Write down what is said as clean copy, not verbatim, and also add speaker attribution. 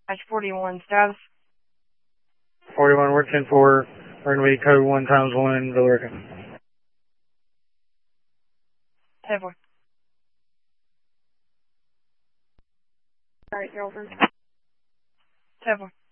Speaker 1: Match 41 status.
Speaker 2: 41, we're 10-4. We're going to be code 1 times 1 in Villarica.
Speaker 1: 10-4.
Speaker 3: Alright, you're over.
Speaker 1: 10-4.